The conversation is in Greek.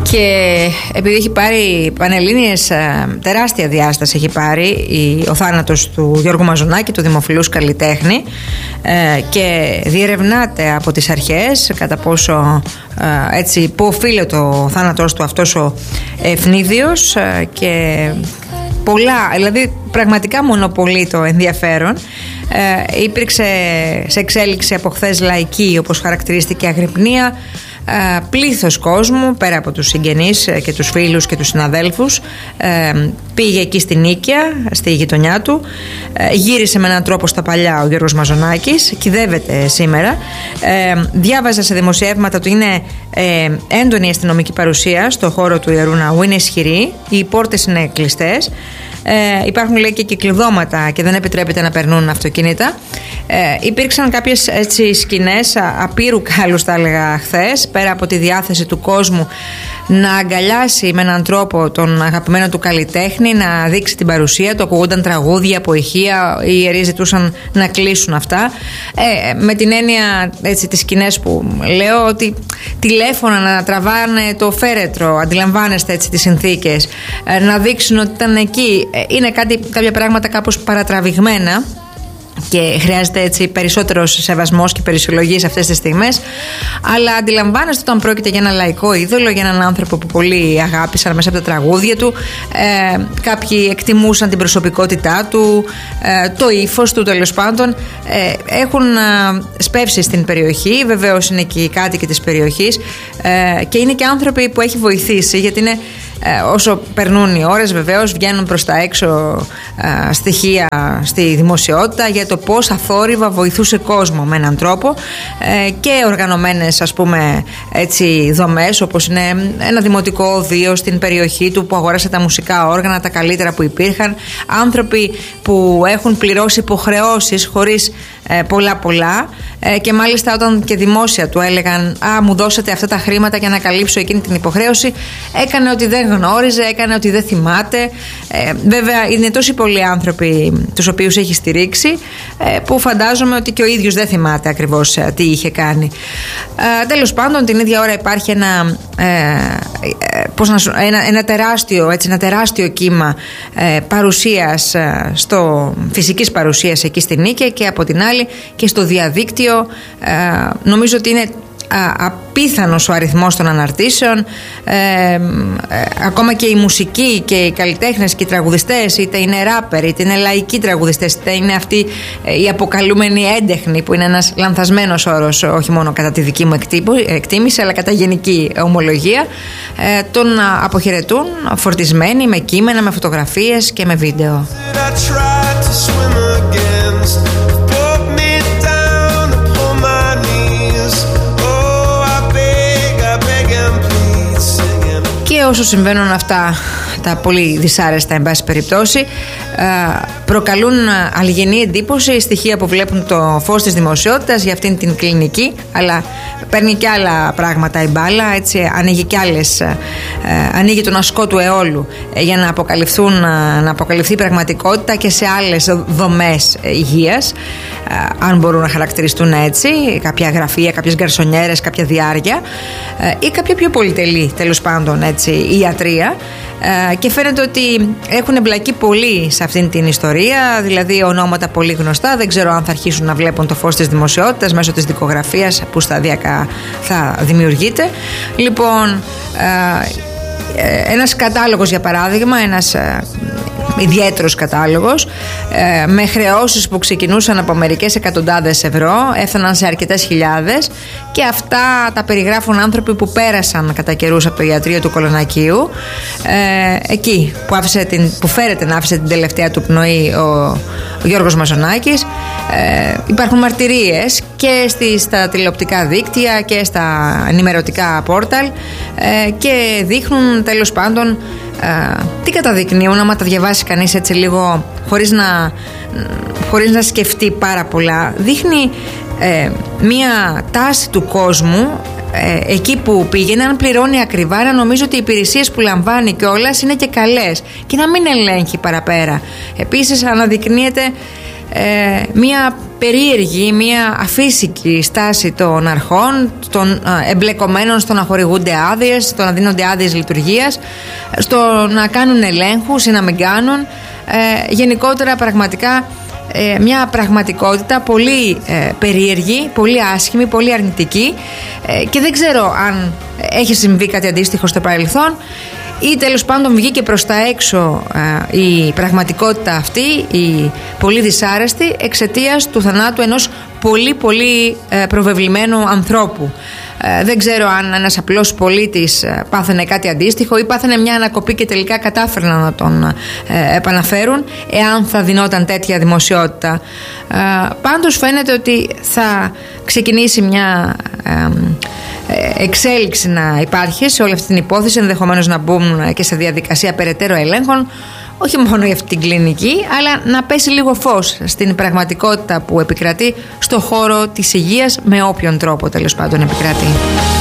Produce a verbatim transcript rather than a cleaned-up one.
Και επειδή έχει πάρει πανελλήνιες τεράστια διάσταση, έχει πάρει ο θάνατος του Γιώργου Μαζονάκη, του δημοφιλούς καλλιτέχνη, και διερευνάται από τις αρχές κατά πόσο έτσι που οφείλεται ο θάνατος του αυτός ο ευνίδιος, και πολλά, δηλαδή πραγματικά μονοπολεί το ενδιαφέρον. Ε, υπήρξε σε εξέλιξη από χθες λαϊκή, όπως χαρακτηρίστηκε, αγρυπνία. Ε, πλήθος κόσμου, πέρα από τους συγγενείς και τους φίλους και τους συναδέλφους, ε, πήγε εκεί στην Νίκαια, στη γειτονιά του, ε, γύρισε με έναν τρόπο στα παλιά ο Γιώργος Μαζονάκης, κυδεύεται σήμερα. ε, διάβαζα σε δημοσιεύματα ότι είναι ε, έντονη η αστυνομική παρουσία στο χώρο του Ιερού Ναού, είναι ισχυρή, οι πόρτες είναι κλειστές. Ε, υπάρχουν, λέει, και κυκλειδώματα και δεν επιτρέπεται να περνούν αυτοκίνητα. Ε, υπήρξαν κάποιες έτσι σκηνές απείρου κάλους, θα έλεγα, χθες, πέρα από τη διάθεση του κόσμου να αγκαλιάσει με έναν τρόπο τον αγαπημένο του καλλιτέχνη, να δείξει την παρουσία του. Ακούγονταν τραγούδια από ηχεία, οι ιερείς ζητούσαν να κλείσουν αυτά. Ε, με την έννοια, έτσι, τις σκηνές που λέω, ότι τηλέφωνα να τραβάνε το φέρετρο, αντιλαμβάνεστε έτσι τις συνθήκες, ε, να δείξουν ότι ήταν εκεί. Ε, είναι κάτι, κάποια πράγματα κάπως παρατραβηγμένα. Και χρειάζεται έτσι περισσότερος σεβασμός και περισσολογή σε αυτές τις στιγμές. Αλλά αντιλαμβάνεστε όταν πρόκειται για ένα λαϊκό είδωλο, για έναν άνθρωπο που πολλοί αγάπησαν μέσα από τα τραγούδια του. Ε, κάποιοι εκτιμούσαν την προσωπικότητά του, ε, το ύφος του, τέλος πάντων. Ε, έχουν ε, σπεύσει στην περιοχή. Βεβαίως είναι και οι κάτοικοι της περιοχής, ε, και είναι και άνθρωποι που έχει βοηθήσει, γιατί είναι. Ε, όσο περνούν οι ώρες, βεβαίως βγαίνουν προς τα έξω ε, στοιχεία στη δημοσιότητα για το πώς αθόρυβα βοηθούσε κόσμο με έναν τρόπο, ε, και οργανωμένες, ας πούμε, έτσι, δομές, όπως είναι ένα δημοτικό οδείο στην περιοχή του που αγόρασε τα μουσικά όργανα, τα καλύτερα που υπήρχαν, άνθρωποι που έχουν πληρώσει υποχρεώσεις χωρίς ε, πολλά πολλά, ε, και μάλιστα όταν και δημόσια του έλεγαν «Α, μου δώσατε αυτά τα χρήματα για να καλύψω εκείνη την υποχρέωση», έκανε ότι δεν γνώριζε, έκανε ότι δεν θυμάται. Ε, βέβαια είναι τόσοι πολλοί άνθρωποι τους οποίους έχει στηρίξει, ε, που φαντάζομαι ότι και ο ίδιος δεν θυμάται ακριβώς ε, τι είχε κάνει. Ε, τέλος πάντων, την ίδια ώρα υπάρχει ένα, ε, ε, πώς να σου, ένα, ένα, τεράστιο, έτσι, ένα τεράστιο κύμα ε, παρουσίας, ε, στο, φυσικής παρουσίας εκεί στην Νίκαια, και από την άλλη και στο διαδίκτυο. Ε, νομίζω ότι είναι Α, απίθανος ο αριθμός των αναρτήσεων, ε, ε, ακόμα και η μουσική και οι καλλιτέχνες και οι τραγουδιστές, είτε είναι ράπερ, είτε είναι λαϊκοί τραγουδιστές, είτε είναι αυτοί ε, οι αποκαλούμενοι έντεχνοι, που είναι ένας λανθασμένος όρος, όχι μόνο κατά τη δική μου εκτίμηση, αλλά κατά γενική ομολογία, ε, τον αποχαιρετούν φορτισμένοι με κείμενα, με φωτογραφίες και με βίντεο. Και όσο συμβαίνουν αυτά τα πολύ δυσάρεστα, εν πάση περιπτώσει, προκαλούν αλγινή εντύπωση στοιχεία που βλέπουν το φως της δημοσιότητας για αυτήν την κλινική, αλλά παίρνει και άλλα πράγματα η μπάλα, έτσι, ανοίγει και άλλες, ανοίγει τον ασκό του αιώλου για να αποκαλυφθούν, να αποκαλυφθεί πραγματικότητα και σε άλλες δομές υγείας, αν μπορούν να χαρακτηριστούν έτσι, κάποια γραφεία, κάποιες γκαρσονιέρες, κάποια διάρκεια ή κάποια πιο πολυτελή, τέλος πάντων, έτσι, ιατρία. Και φαίνεται ότι έχουν εμπλακεί πολύ σε αυτήν την ιστορία, δηλαδή ονόματα πολύ γνωστά. Δεν ξέρω αν θα αρχίσουν να βλέπουν το φως της δημοσιότητας μέσω της δικογραφίας που σταδιακά θα δημιουργείται. Λοιπόν, ένας κατάλογος, για παράδειγμα, ένας ιδιαίτερος κατάλογος, με χρεώσεις που ξεκινούσαν από μερικές εκατοντάδες ευρώ, έφταναν σε αρκετές χιλιάδες, και αυτά τα περιγράφουν άνθρωποι που πέρασαν κατά καιρούς από το ιατρείο του Κολονακίου, ε, εκεί που, άφησε την, που φέρεται να άφησε την τελευταία του πνοή ο, ο Γιώργος Μαζονάκης. Ε, υπάρχουν μαρτυρίες και στη, στα τηλεοπτικά δίκτυα και στα ενημερωτικά πόρταλ, ε, και δείχνουν, τέλος πάντων, Uh, τι καταδεικνύουν, άμα τα διαβάσει κανείς έτσι λίγο χωρίς να, χωρίς να σκεφτεί πάρα πολλά. Δείχνει ε, μία τάση του κόσμου, ε, εκεί που πήγαινε, αν πληρώνει ακριβά, να νομίζω ότι οι υπηρεσίες που λαμβάνει κιόλας είναι και καλές και να μην ελέγχει παραπέρα. Επίσης αναδεικνύεται ε, μια περίεργη, μια αφύσικη στάση των αρχών, των ε, εμπλεκομένων στο να χορηγούνται άδειες, στο να δίνονται άδειες λειτουργίας, στο να κάνουν ελέγχους ή να μην κάνουν. Ε, γενικότερα πραγματικά ε, μια πραγματικότητα πολύ ε, περίεργη, πολύ άσχημη, πολύ αρνητική, ε, και δεν ξέρω αν έχει συμβεί κάτι αντίστοιχο στο παρελθόν ή τέλος πάντων βγήκε προς τα έξω ε, η πραγματικότητα αυτή, η πολύ δυσάρεστη, εξαιτίας του θανάτου ενός πολύ πολύ ε, προβεβλημένου ανθρώπου. Ε, δεν ξέρω αν ένας απλός πολίτης ε, πάθαινε κάτι αντίστοιχο ή πάθαινε μια ανακοπή και τελικά κατάφεραν να τον ε, επαναφέρουν, εάν θα δινόταν τέτοια δημοσιότητα. Ε, πάντως φαίνεται ότι θα ξεκινήσει μια ε, εξέλιξη να υπάρχει σε όλη αυτή την υπόθεση, ενδεχομένως να μπουν και σε διαδικασία περαιτέρω ελέγχων, όχι μόνο για αυτή την κλινική, αλλά να πέσει λίγο φως στην πραγματικότητα που επικρατεί στο χώρο της υγείας, με όποιον τρόπο τέλος πάντων επικρατεί.